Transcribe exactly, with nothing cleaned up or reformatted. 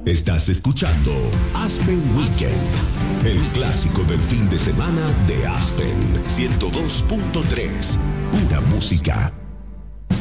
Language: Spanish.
Estás escuchando Aspen Weekend, el clásico del fin de semana de Aspen ciento dos punto tres. Pura música.